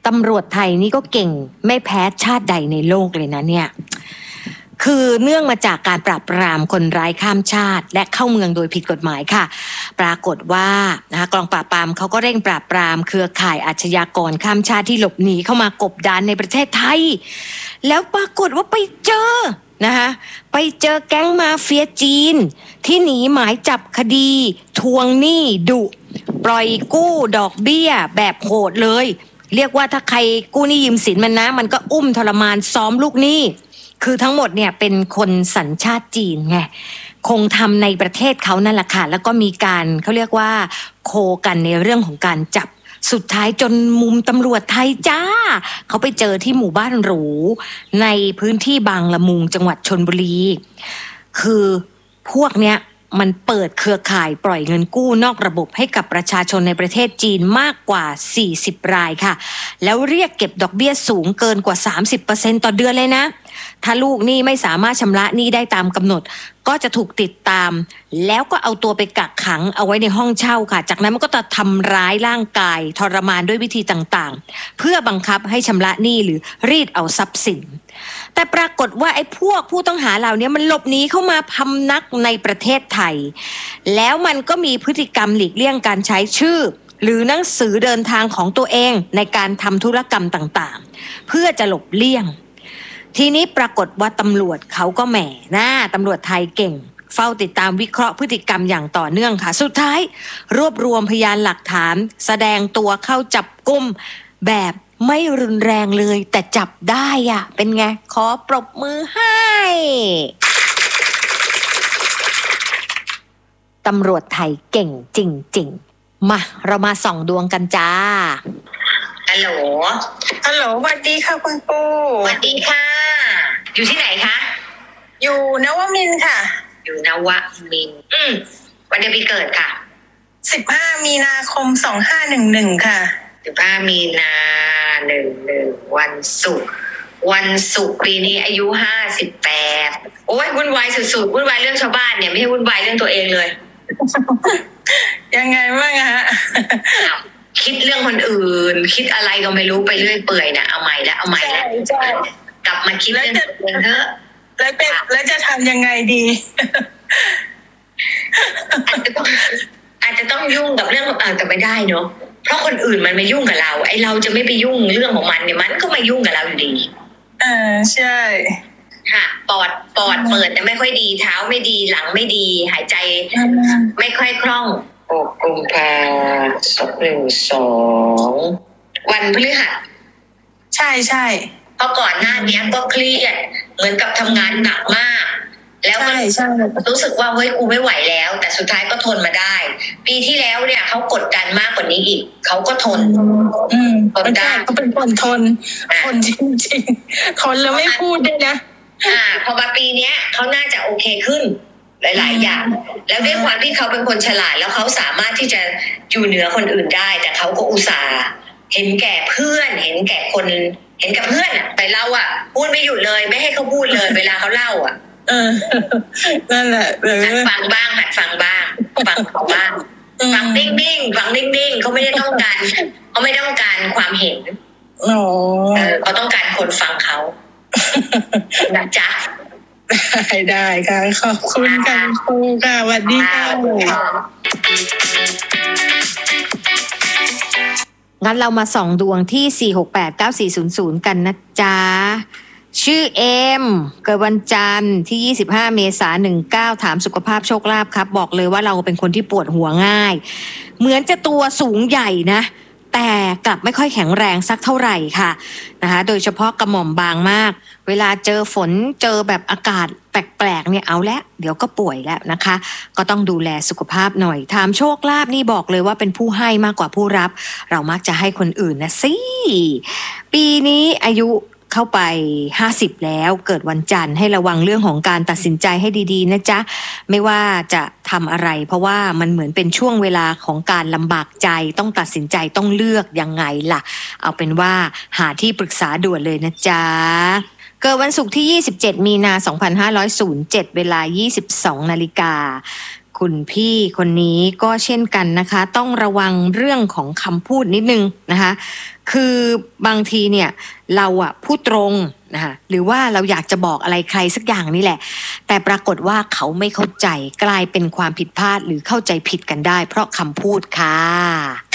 ตำรวจไทยนี่ก็เก่งไม่แพ้ชาติใดในโลกเลยนะเนี่ยคือเนื่องมาจากการปราบปรามคนร้ายข้ามชาติและเข้าเมืองโดยผิดกฎหมายค่ะปรากฏว่านะคะกองปราบปรามเขาก็เร่งปราบปรามเครือข่ายอาชญากรข้ามชาติที่หลบหนีเข้ามากบดานในประเทศไทยแล้วปรากฏว่าไปเจอนะคะไปเจอแก๊งมาเฟียจีนที่หนีหมายจับคดีทวงหนี้ดุปล่อยกู้ดอกเบี้ยแบบโหดเลยเรียกว่าถ้าใครกู้หนี้ยืมสินมันนะมันก็อุ้มทรมานซ้อมลูกหนี้คือทั้งหมดเนี่ยเป็นคนสัญชาติจีนไงคงทำในประเทศเขานั่นแหละค่ะแล้วก็มีการเขาเรียกว่าโคกันในเรื่องของการจับสุดท้ายจนมุมตำรวจไทยจ้าเขาไปเจอที่หมู่บ้านหรูในพื้นที่บางละมุงจังหวัดชลบุรีคือพวกเนี้ยมันเปิดเครือข่ายปล่อยเงินกู้นอกระบบให้กับประชาชนในประเทศจีนมากกว่า40รายค่ะแล้วเรียกเก็บดอกเบี้ยสูงเกินกว่า 30% ต่อเดือนเลยนะถ้าลูกหนี้ไม่สามารถชำระหนี้ได้ตามกำหนดก็จะถูกติดตามแล้วก็เอาตัวไปกักขังเอาไว้ในห้องเช่าค่ะจากนั้นมันก็จะทำร้ายร่างกายทรมานด้วยวิธีต่างๆเพื่อบังคับให้ชำระหนี้หรือรีดเอาทรัพย์สินแต่ปรากฏว่าไอ้พวกผู้ต้องหาเหล่านี้มันหลบหนีเข้ามาพำนักในประเทศไทยแล้วมันก็มีพฤติกรรมหลีกเลี่ยงการใช้ชื่อหรือหนังสือเดินทางของตัวเองในการทำธุรกรรมต่างๆเพื่อจะหลบเลี่ยงทีนี้ปรากฏว่าตำรวจเขาก็แหมตำรวจไทยเก่งเฝ้าติดตามวิเคราะห์พฤติกรรมอย่างต่อเนื่องค่ะสุดท้ายรวบรวมพยานหลักฐานแสดงตัวเข้าจับกุมแบบไม่รุนแรงเลยแต่จับได้อะเป็นไงขอปรบมือให้ตำรวจไทยเก่งจริงๆมาเรามาส่องดวงกันจ้าฮัลโหลสวัสดีค่ะคุณปูสวัสดีค่ะอยู่ที่ไหนคะอยู่นวมินทร์ค่ะอยู่นวมินทร์วันเดือนปีเกิดค่ะ 15 มีนาคม 2511ค่ะ 15 มีนา11วันศุกร์ปีนี้อายุ58โอ้ยวุ่นวายสุดๆวุ่นวายเรื่องชาวบ้านเนี่ยไม่ใช่วุ่นวายเรื่องตัวเองเลยยังไงบ้างฮะคิดเรื่องคนอื่นคิดอะไรก็ไม่รู้ไปเรื่อยเปื่อยนะเอาใหม่แล้วกลับมาคิดเรื่องตัวเองเถอะแล้วจะทำยังไงดีอาจจะต้องยุ่งกับเรื่องแต่ไม่ได้เนาะเพราะคนอื่นมันไม่ยุ่งกับเราไอ้เราจะไม่ไปยุ่งเรื่องของมันเนี่ยมันก็มายุ่งกับเราอยู่ดีใช่ค่ะปอดเปิดแต่ไม่ค่อยดีเท้าไม่ดีหลังไม่ดีหายใจไม่ค่อยคล่องกุมภา12วันพฤหัสใช่เพราะก่อนหน้านี้ก็เครียดเหมือนกับทำงานหนักมากแล้วก็รู้สึกว่าเฮ้ยกูไม่ไหวแล้วแต่สุดท้ายก็ทนมาได้ปีที่แล้วเนี่ยเขากดดันมากกว่านี้อีกเขาก็ทนได้เขาเป็นคนทนจริงๆทนแล้วไม่พูดด้วยนะพอมาปีเนี้ยเขาน่าจะโอเคขึ้นหลายๆอย่างแล้วด้วยความที่เขาเป็นคนฉลาดแล้วเขาสามารถที่จะอยู่เหนือคนอื่นได้แต่เขาก็อุตส่าห์เห็นแก่เพื่อนเห็นแก่คนเห็นกับเพื่อนแต่เราพูดไม่หยุดเลยไม่ให้เขาพูดเลยเวลาเขาเล่านั่นแหละหัดฟังบ้างฟังเขาบ้างฟังนิ่งๆเขาไม่ได้ต้องการความเห็นเขาต้องการคนฟังเขานะจ๊ะได้ค่ะขอบคุณค่ะครูค่ะสวัสดีค่ะงั้นเรามาส่องดวงที่4689400กันนะจ๊ะชื่อเอ็มเกิดวันจันทร์ที่25 เมษายน19ถามสุขภาพโชคลาภครับบอกเลยว่าเราเป็นคนที่ปวดหัวง่ายเหมือนจะตัวสูงใหญ่นะแต่กลับไม่ค่อยแข็งแรงสักเท่าไหร่ค่ะนะคะโดยเฉพาะกระหม่อมบางมากเวลาเจอฝนเจอแบบอากาศแปลกๆเนี่ยเอาละเดี๋ยวก็ป่วยแล้วนะคะก็ต้องดูแลสุขภาพหน่อยถามโชคลาภนี่บอกเลยว่าเป็นผู้ให้มากกว่าผู้รับเรามักจะให้คนอื่นนะสิปีนี้อายุเข้าไป50แล้วเกิดวันจันทร์ให้ระวังเรื่องของการตัดสินใจให้ดีๆนะจ๊ะไม่ว่าจะทำอะไรเพราะว่ามันเหมือนเป็นช่วงเวลาของการลำบากใจต้องตัดสินใจต้องเลือกยังไงล่ะเอาเป็นว่าหาที่ปรึกษาด่วนเลยนะจ๊ะเกิดวันศุกร์ที่27 มีนา 2507 เวลา 22 นาฬิกาคุณพี่คนนี้ก็เช่นกันนะคะต้องระวังเรื่องของคำพูดนิดนึงนะคะคือบางทีเนี่ยเราพูดตรงนะคะหรือว่าเราอยากจะบอกอะไรใครสักอย่างนี่แหละแต่ปรากฏว่าเขาไม่เข้าใจกลายเป็นความผิดพลาดหรือเข้าใจผิดกันได้เพราะคำพูดค่ะ